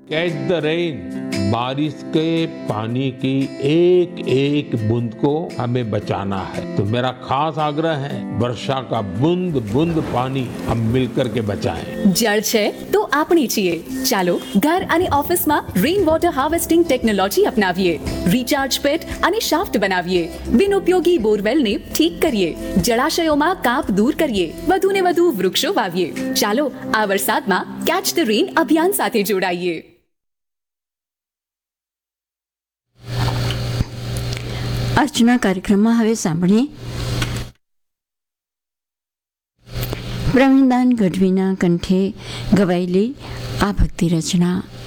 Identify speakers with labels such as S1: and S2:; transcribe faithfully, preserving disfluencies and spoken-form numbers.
S1: Catch the rain, बारिश के पानी की एक एक बूंद को हमें बचाना है। तो मेरा खास आग्रह है, वर्षा का बूंद बूंद पानी हम मिलकर के बचाएं।
S2: જળ છે તો આપણી છીએ. ચાલો ઘર અને ઓફિસમાં rain water harvesting technology અપનાવીએ. Recharge પેટ અને શાફ્ટ બનાવીએ. બિનઉપયોગી બોરવેલને ઠીક કરીએ. જળાશયોમાં કાપ દૂર કરીએ. વધુને વધુ વૃક્ષો વાવીએ. ચાલો આ વરસાદમાં કેચ ધ રેન અભિયાન સાથે જોડાઈએ.
S3: આજના કાર્યક્રમમાં હવે સાંભળીએ પ્રવીણદાન ગઢવીના કંઠે ગવાયેલી આ ભક્તિ રચના.